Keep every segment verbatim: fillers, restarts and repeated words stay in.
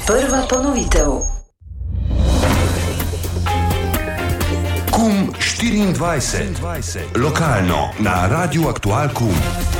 Prva ponovitev. Kum štiriindvajset. Lokalno na Radiu Aktual Kum.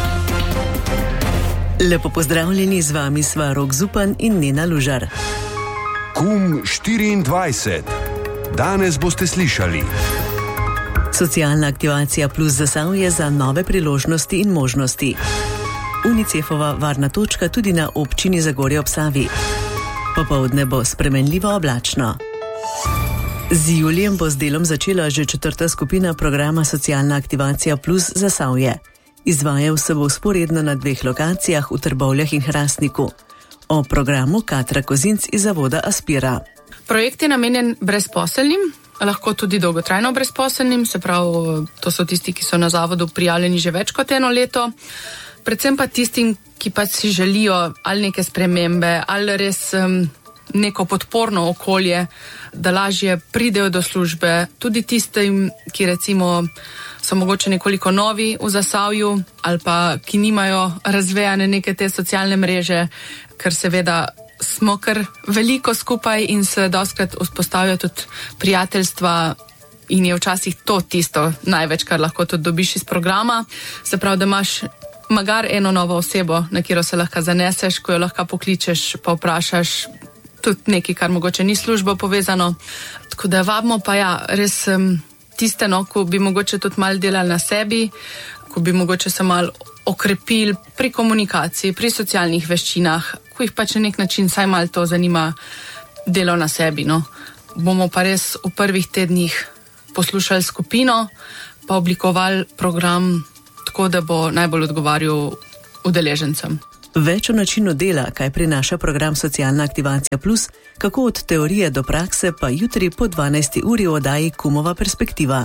Lepo pozdravljeni, z vami sva Rok Zupan in Nena Lužar. Kum štiriindvajset. Danes boste slišali: Socialna aktivacija plus Zasavje za nove priložnosti in možnosti. Unicefova varna točka tudi na občini Zagorje ob Savi. Popoldne bo spremenljivo oblačno. Z julijem bo z delom začela že četrta skupina programa Socialna aktivacija plus Zasavje. Izvajal se bo vzporedno na dveh lokacijah v Trbovljah in Hrastniku. O programu Katra Kozinc iz zavoda Aspira. Projekt je namenjen brezposelnim, lahko tudi dolgotrajno brezposelnim, se pravi, to so tisti, ki so na zavodu prijavljeni že več kot eno leto, predvsem pa tistim, ki pa si želijo ali neke spremembe, ali res um, neko podporno okolje, da lažje pridejo do službe, tudi tistim, ki recimo so mogoče nekoliko novi v Zasavju ali pa ki nimajo razvejane neke te socialne mreže, ker seveda smo kar veliko skupaj in se dostkrat vzpostavijo tudi prijateljstva in je včasih to tisto največ, kar lahko tudi dobiš iz programa. Se pravi, da imaš magar eno novo osebo, na katero se lahko zaneseš, ko jo lahko pokličeš, pa vprašaš tudi nekaj, kar mogoče ni službo povezano. Tako da vabimo pa ja, res um, tiste, no, ko bi mogoče tudi malo delali na sebi, ko bi mogoče se malo okrepili pri komunikaciji, pri socialnih veščinah, ko jih pač na nek način saj malo to zanima delo na sebi. No. Bomo pa res v prvih tednih poslušali skupino, pa oblikovali program tako, da bo najbolj odgovarjal udeležencem. Več o načinu dela, kaj prinaša program Socialna aktivacija plus, kako od teorije do prakse, pa jutri po dvanajsti uri v oddaji Kumova perspektiva.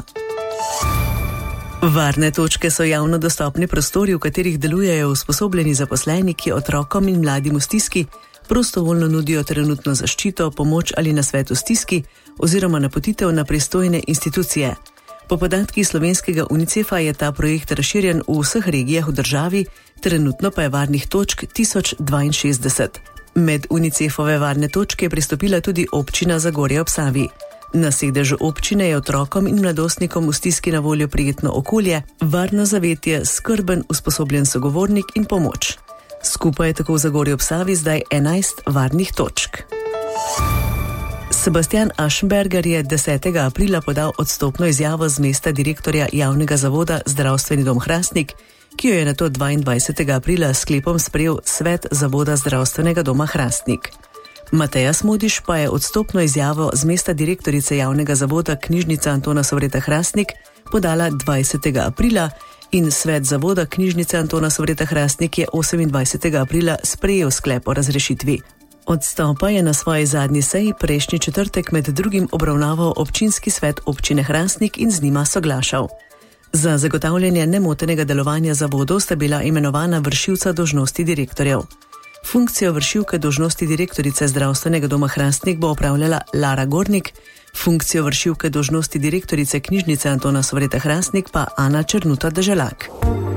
Varne točke so javno dostopni prostori, v katerih delujejo usposobljeni zaposleni, ki otrokom in mladim v stiski prostovoljno nudijo trenutno zaščito, pomoč ali nasvet v stiski oziroma napotitev na pristojne institucije. Po podatkih slovenskega Unicefa je ta projekt razširjen v vseh regijah v državi, trenutno pa je varnih točk tisoč dvainšestdeset. Med Unicefove varne točke je pristopila tudi občina Zagorje ob Savi. Na sedežu občine je otrokom in mladostnikom v stiski na voljo prijetno okolje, varno zavetje, skrben, usposobljen sogovornik in pomoč. Skupaj je tako v Zagorju ob Savi zdaj enajst varnih točk. Sebastian Aschenberger je desetega aprila podal odstopno izjavo z mesta direktorja javnega zavoda Zdravstveni dom Hrastnik, ki jo je nato dvaindvajsetega aprila s sklepom sprejel svet zavoda Zdravstvenega doma Hrastnik. Mateja Smodiš pa je odstopno izjavo z mesta direktorice javnega zavoda Knjižnica Antona Sovreta Hrastnik podala dvajsetega aprila in svet zavoda Knjižnice Antona Sovreta Hrastnik je osemindvajsetega aprila sprejel sklep o razrešitvi. Odstopa je na svoji zadnji seji prejšnji četrtek med drugim obravnaval občinski svet občine Hrastnik in z njima soglašal. Za zagotavljanje nemotenega delovanja zavodov sta bila imenovana vršilca dolžnosti direktorjev. Funkcijo vršilke dolžnosti direktorice Zdravstvenega doma Hrastnik bo opravljala Lara Gornik, funkcijo vršilke dolžnosti direktorice Knjižnice Antona Sovreta Hrastnik pa Ana Černuta Deželak.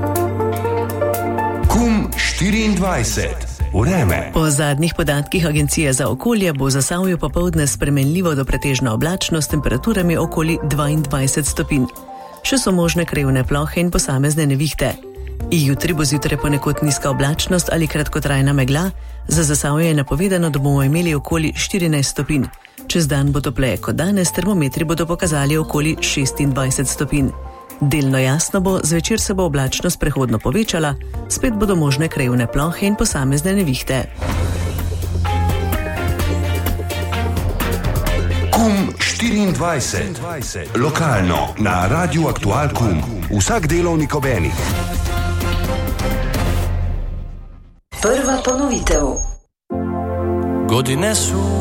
Kum štiriindvajset. Vreme. Po zadnjih podatkih Agencije za okolje bo v Zasavju popoldne spremenljivo do pretežno oblačno s temperaturami okoli dvaindvajset stopinj. Še so možne krajevne plohe in posamezne nevihte. Jutri bo zjutraj ponekod nizka oblačnost ali kratkotrajna megla, za Zasavje je napovedano, da bomo imeli okoli štirinajst stopinj. Čez dan bo topleje kot danes, termometri bodo pokazali okoli šestindvajset stopinj. Delno jasno bo, zvečer se bo oblačnost prehodno povečala, spet bodo možne krajevne plohe in posamezne nevihte. Kum štiriindvajset. Lokalno na Radiu Aktual Kum. Vsak delovnik ob enih. Prva ponovitev. Godine su